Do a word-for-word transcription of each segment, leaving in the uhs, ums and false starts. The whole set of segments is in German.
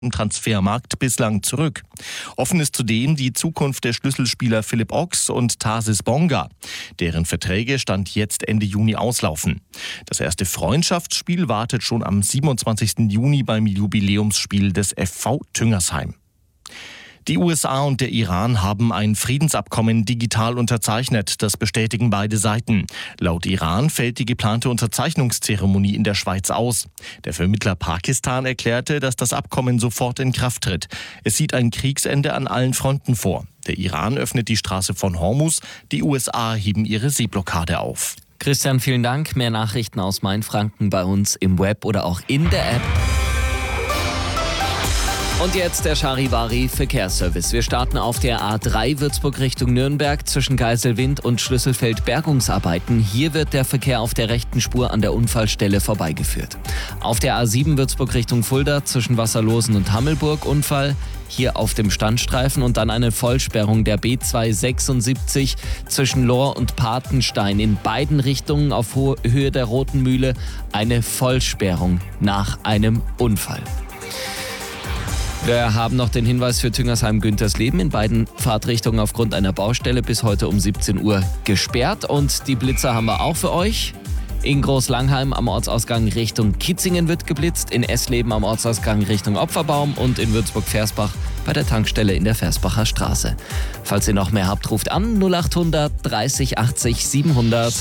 im Transfermarkt bislang zurück. Offen ist zudem die Zukunft der Schlüsselspieler Philipp Ox und Tarsis Bonga. Deren Verträge Stand jetzt Ende Juni auslaufen. Das erste Freundschaftsspiel wartet schon am siebenundzwanzigsten Juni beim Jubiläumsspiel des F V Tüngersheim. Die U S A und der Iran haben ein Friedensabkommen digital unterzeichnet. Das bestätigen beide Seiten. Laut Iran fällt die geplante Unterzeichnungszeremonie in der Schweiz aus. Der Vermittler Pakistan erklärte, dass das Abkommen sofort in Kraft tritt. Es sieht ein Kriegsende an allen Fronten vor. Der Iran öffnet die Straße von Hormuz. Die U S A heben ihre Seeblockade auf. Christian, vielen Dank. Mehr Nachrichten aus Mainfranken bei uns im Web oder auch in der App. Und jetzt der Charivari Verkehrsservice. Wir starten auf der A drei Würzburg Richtung Nürnberg zwischen Geiselwind und Schlüsselfeld Bergungsarbeiten. Hier wird der Verkehr auf der rechten Spur an der Unfallstelle vorbeigeführt. Auf der A sieben Würzburg Richtung Fulda zwischen Wasserlosen und Hammelburg Unfall. Hier auf dem Standstreifen und dann eine Vollsperrung der B zweihundertsechsundsiebzig zwischen Lohr und Patenstein. In beiden Richtungen auf Höhe der Roten Mühle eine Vollsperrung nach einem Unfall. Wir haben noch den Hinweis für Tüngersheim-Güntersleben in beiden Fahrtrichtungen aufgrund einer Baustelle bis heute um siebzehn Uhr gesperrt. Und die Blitzer haben wir auch für euch. In Großlangheim am Ortsausgang Richtung Kitzingen wird geblitzt, in Essleben am Ortsausgang Richtung Opferbaum und in Würzburg-Versbach bei der Tankstelle in der Versbacher Straße. Falls ihr noch mehr habt, ruft an null achthundert dreißig achtzig siebenhundert.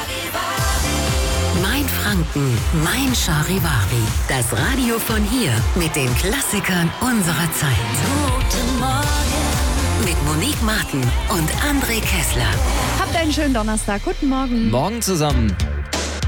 Mainfranken, mein Charivari. Das Radio von hier mit den Klassikern unserer Zeit. Guten Morgen. Mit Monique Martin und André Kessler. Habt einen schönen Donnerstag. Guten Morgen. Morgen zusammen.